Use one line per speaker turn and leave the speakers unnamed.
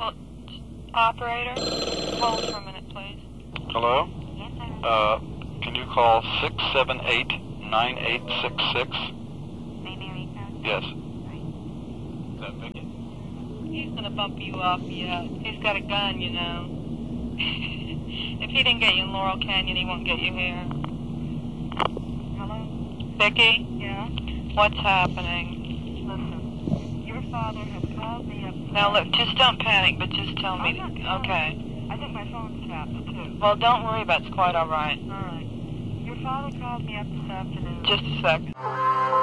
Well, operator, hold for a minute, please.
Hello?
Yes, sir.
Can you call 678-9866?
Maybe Rico?
Yes.
Right.
Is that Vicky?
He's gonna bump you up, yeah. He's got a gun, you know. If he didn't get you in Laurel Canyon, he won't get you here.
Hello?
Vicky?
Yeah?
What's happening?
Listen, your father has called me up.
Now look, just don't panic, but just tell me.
I'm not telling
Okay.
I think my phone's tapped, too.
Well, don't worry about it. It's quite all right.
All right. Your father called me up this afternoon.
Just a sec.